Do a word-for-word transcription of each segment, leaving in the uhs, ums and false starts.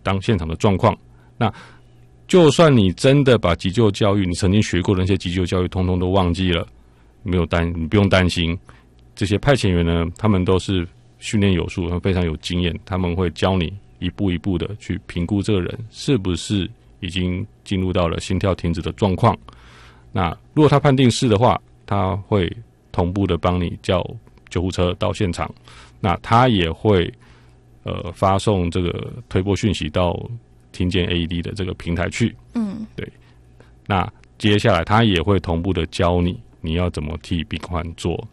当现场的状况。那就算你真的把急救教育，你曾经学过的那些急救教育通通都忘记了，没有担你不用担心，这些派遣员呢，他们都是训练有素，他们非常有经验，他们会教你一步一步的去评估这个人是不是已经进入到了心跳停止的状况。那如果他判定是的话，他会同步的帮你叫救护车到现场，那他也会呃发送这个推播讯息到听见 A E D 的这个平台去。嗯，对。那接下来他也会同步的教你你要怎么替病患做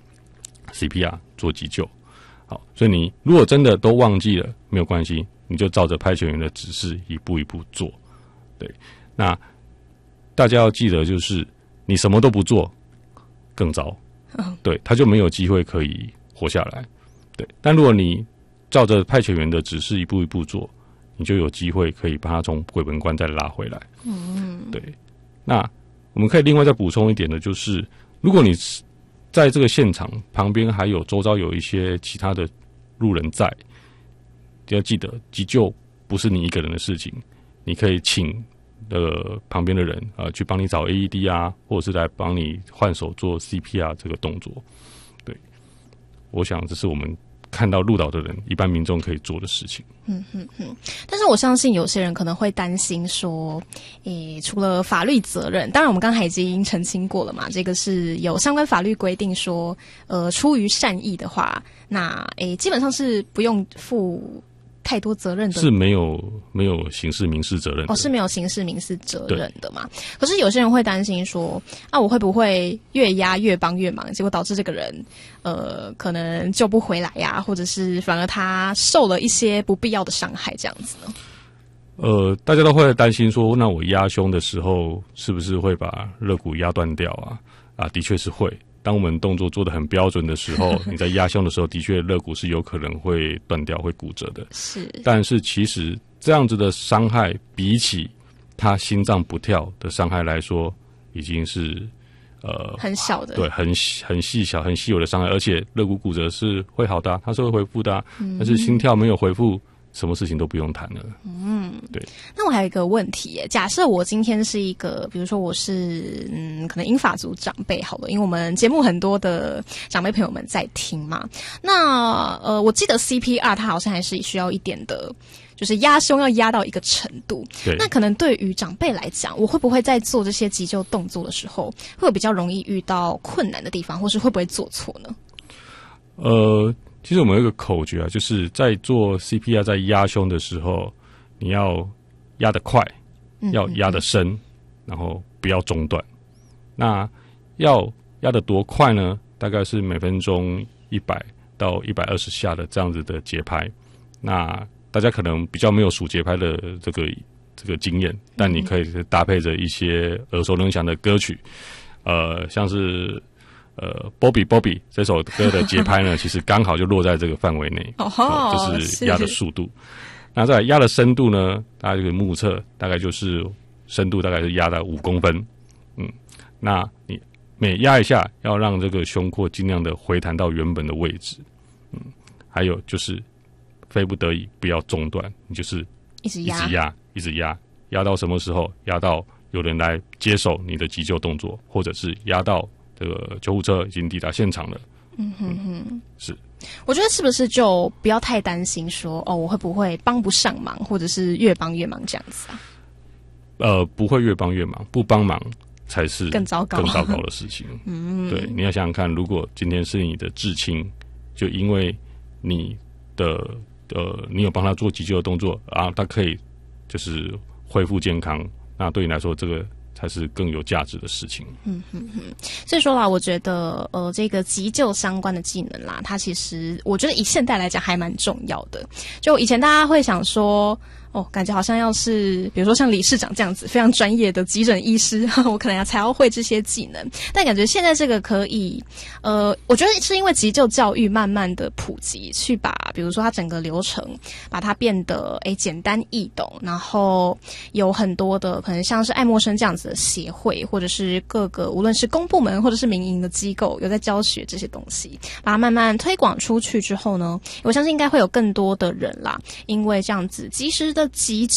C P R 做急救。好，所以你如果真的都忘记了没有关系，你就照着派遣员的指示一步一步做。对，那大家要记得，就是你什么都不做更糟。对，他就没有机会可以活下来。对，但如果你照着派遣员的指示一步一步做，你就有机会可以把他从鬼门关再拉回来。嗯，对。那我们可以另外再补充一点的，就是如果你在这个现场旁边还有周遭有一些其他的路人在，要记得急救不是你一个人的事情，你可以请呃旁边的人呃去帮你找 A E D 啊，或者是来帮你换手做 C P R 这个动作。对，我想这是我们看到路倒的人一般民众可以做的事情。 嗯哼哼，但是我相信有些人可能会担心说，诶，除了法律责任，当然我们刚才已经澄清过了嘛，这个是有相关法律规定说，呃，出于善意的话，那诶，基本上是不用负太多责任的， 是没有没有刑事民事责任的。 哦，是没有刑事民事责任的嘛？可是有些人会担心说，啊，我会不会越压越帮越忙，结果导致这个人呃可能救不回来呀，或者是反而他受了一些不必要的伤害，这样子呢？ 呃，大家都会担心说，那我压胸的时候是不是会把肋骨压断掉啊？啊，的确是会。当我们动作做得很标准的时候，你在压胸的时候，的确肋骨是有可能会断掉、会骨折的。是，但是其实这样子的伤害，比起他心脏不跳的伤害来说，已经是呃很小的， 对，很很细小、很稀有的伤害。而且肋骨骨折是会好的、啊，它是会恢复的、啊嗯，但是心跳没有恢复，什么事情都不用谈了。嗯，对。 那我还有一个问题耶，假设我今天是一个，比如说我是嗯，可能英法族长辈好了，因为我们节目很多的长辈朋友们在听嘛。那呃，我记得 C P R 它好像还是需要一点的，就是压胸要压到一个程度。对。那可能对于长辈来讲，我会不会在做这些急救动作的时候，会有比较容易遇到困难的地方，或是会不会做错呢？ 呃。其实我们有一个口诀啊，就是在做 C P R 在压胸的时候，你要压得快，要压得深，嗯、然后不要中断。那要压得多快呢？大概是每分钟一百到一百二十下的这样子的节拍。那大家可能比较没有数节拍的这个这个经验，但你可以搭配着一些耳熟能详的歌曲，呃，像是。呃 ，Bobby Bobby 这首歌的节拍呢，其实刚好就落在这个范围内，哦，就是压的速度。那再来压的深度呢，大家就可以目测，大概就是深度大概是压到五公分。嗯，那你每压一下，要让这个胸廓尽量的回弹到原本的位置。嗯，还有就是非不得已不要中断，你就是一直压， 一直压，一直压，压到什么时候？压到有人来接手你的急救动作，或者是压到。这个救护车已经抵达现场了。嗯哼哼，是。 我觉得是不是就不要太担心说，哦，我会不会帮不上忙，或者是越帮越忙这样子啊？ 呃，不会越帮越忙，不帮忙才是更糟糕、 更糟糕的事情。嗯，对，你要想想看，如果今天是你的至亲，就因为你的呃，你有帮他做急救的动作啊，他可以就是恢复健康，那对你来说，这个。才是更有价值的事情。 嗯哼哼，所以说啦，我觉得呃，这个急救相关的技能啦，它其实我觉得以现代来讲还蛮重要的。就以前大家会想说，哦，感觉好像要是比如说像理事长这样子非常专业的急诊医师，我可能要才要会这些技能。但感觉现在这个可以，呃，我觉得是因为急救教育慢慢的普及，去把比如说它整个流程把它变得诶简单易懂，然后有很多的可能像是爱默生这样子的协会，或者是各个无论是公部门或者是民营的机构有在教学这些东西，把它慢慢推广出去之后呢，我相信应该会有更多的人啦，因为这样子及时的急